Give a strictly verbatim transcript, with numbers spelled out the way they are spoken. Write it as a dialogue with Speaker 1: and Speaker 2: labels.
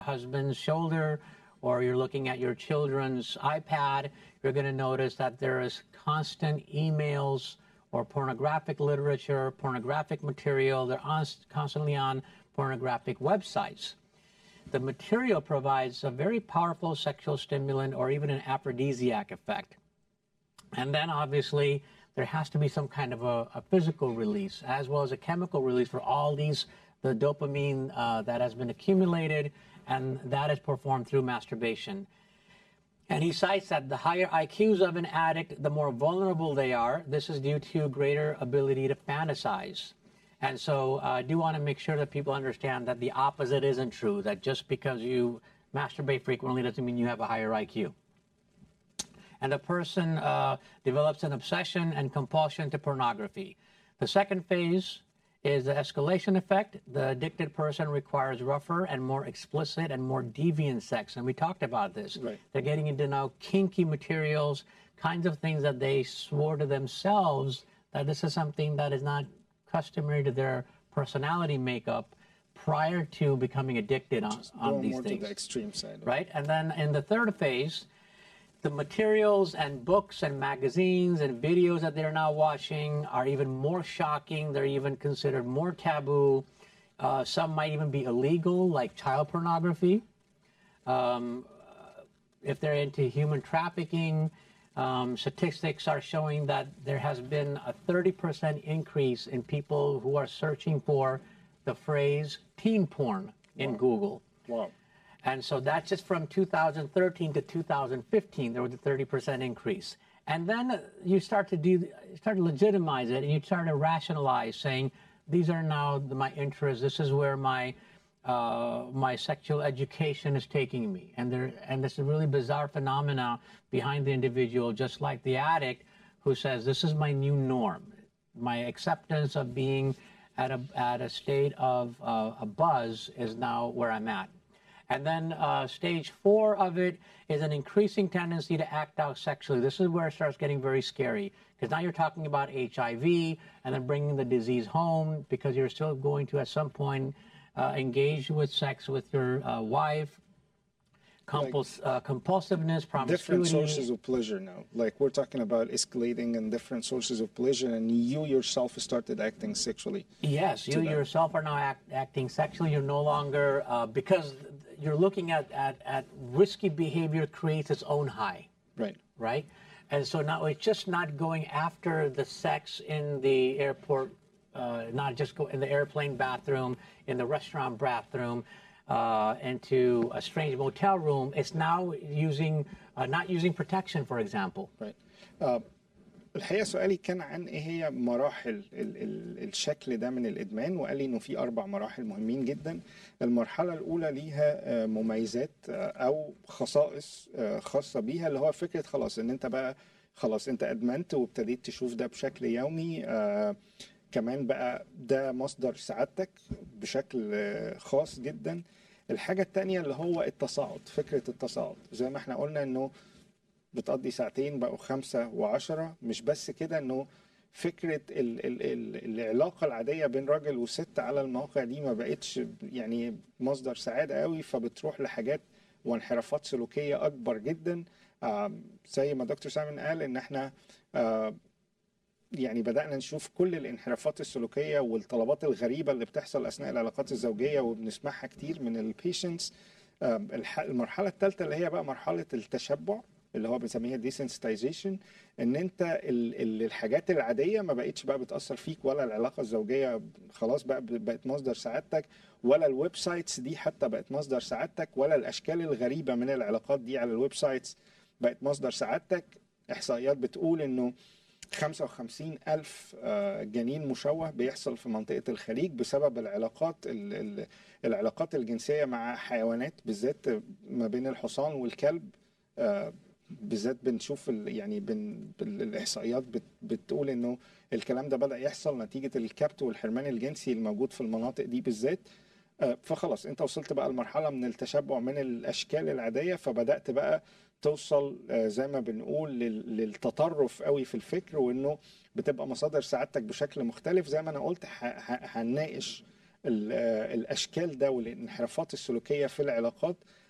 Speaker 1: husband's shoulder, or you're looking at your children's iPad, you're going to notice that there is constant emails or pornographic literature, pornographic material. They're on, constantly on pornographic websites. The material provides a very powerful sexual stimulant or even an aphrodisiac effect. And then obviously there has to be some kind of a, a physical release as well as a chemical release for all these, the dopamine uh, that has been accumulated, and that is performed through masturbation. And he cites that the higher I Qs of an addict, the more vulnerable they are. This is due to greater ability to fantasize. And so uh, I do want to make sure that people understand that the opposite isn't true, that just because you masturbate frequently doesn't mean you have a higher I Q. And the person uh, develops an obsession and compulsion to pornography. The second phase is the escalation effect. The addicted person requires rougher and more explicit and more deviant sex. And we talked about this.
Speaker 2: Right.
Speaker 1: They're getting into now kinky materials, kinds of things that they swore to themselves that this is something that is not customary to their personality makeup prior to becoming addicted on, on these
Speaker 2: more
Speaker 1: things.
Speaker 2: To the extreme side.
Speaker 1: Right? And then in the third phase, the materials and books and magazines and videos that they're now watching are even more shocking. They're even considered more taboo. Uh, some might even be illegal, like child pornography. Um, if they're into human trafficking, um, statistics are showing that there has been a thirty percent increase in people who are searching for the phrase teen porn in
Speaker 2: Wow.
Speaker 1: Google.
Speaker 2: Wow.
Speaker 1: And so that's just from two thousand thirteen to two thousand fifteen, there was a thirty percent increase. And then you start to do, start to legitimize it, and you start to rationalize, saying, these are now the, my interests, this is where my uh, my sexual education is taking me. And there, and this is a really bizarre phenomena behind the individual, just like the addict who says, this is my new norm. My acceptance of being at a, at a state of uh, a buzz is now where I'm at. And then uh, stage four of it is an increasing tendency to act out sexually. This is where it starts getting very scary, because now you're talking about H I V and then bringing the disease home, because you're still going to at some point uh, engage with sex with your uh, wife. Compuls like uh, compulsiveness, promiscuity.
Speaker 2: Different sources of pleasure now. Like we're talking about escalating and different sources of pleasure, and you yourself started acting sexually.
Speaker 1: Yes, you yourself are now act, acting sexually. You're no longer, uh, because you're looking at, at, at risky behavior creates its own high.
Speaker 2: Right.
Speaker 1: Right? And so now it's just not going after the sex in the airport, uh, not just go in the airplane bathroom, in the restaurant bathroom, uh, into a strange motel room. It's now using, uh, not using protection, for example.
Speaker 2: Right. Uh, الحقيقة سؤالي كان عن ايه هي مراحل ال ال الشكل ده من الادمان، وقال لي انه في اربع مراحل مهمين جدا. المرحلة الاولى ليها مميزات او خصائص خاصة بيها، اللي هو فكرة خلاص ان انت بقى خلاص انت ادمنت وابتديت تشوف ده بشكل يومي. آه كمان بقى ده مصدر سعادتك بشكل خاص جدا. الحاجة التانية اللي هو التصاعد، فكرة التصاعد زي ما احنا قلنا انه بتقضي ساعتين بقوا خمسة وعشرة. مش بس كده، انه فكرة ال ال ال العلاقة العادية بين راجل وست على المواقع دي ما بقتش يعني مصدر سعادة قوي، فبتروح لحاجات وانحرافات سلوكية اكبر جدا. آه زي ما دكتور سامن قال ان احنا آه يعني بدأنا نشوف كل الانحرافات السلوكية والطلبات الغريبة اللي بتحصل أثناء العلاقات الزوجية وبنسمعها كتير من البيشنتس. المرحلة الثالثة اللي هي بقى مرحلة التشبع اللي هو بنسميها desensitization، ان انت الحاجات العادية ما بقتش بقى بتأثر فيك، ولا العلاقة الزوجية خلاص بقى بقت مصدر سعادتك، ولا الويب سايتس دي حتى بقت مصدر سعادتك، ولا الأشكال الغريبة من العلاقات دي على الويب سايتس بقت مصدر سعادتك. إحصائيات بتقول انه خمسة وخمسين ألف جنين مشوه بيحصل في منطقة الخليج بسبب العلاقات العلاقات الجنسية مع حيوانات، بالذات ما بين الحصان والكلب. بالذات بنشوف يعني بن الإحصائيات بتقول إنه الكلام ده بدأ يحصل نتيجة الكبت والحرمان الجنسي الموجود في المناطق دي بالذات. فخلاص أنت وصلت بقى لمرحلة من التشبع من الأشكال العادية، فبدأت بقى توصل زي ما بنقول للتطرف قوي في الفكر، وانه بتبقى مصادر سعادتك بشكل مختلف. زي ما انا قلت هنناقش ال- آه، الاشكال ده والانحرافات السلوكيه في العلاقات